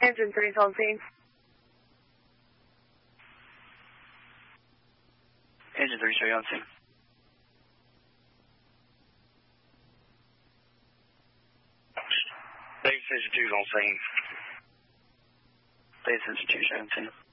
Engine 3's on scene. Engine 3, show you on scene. Base Engine 2's on scene. Base Engine 2, show you on scene.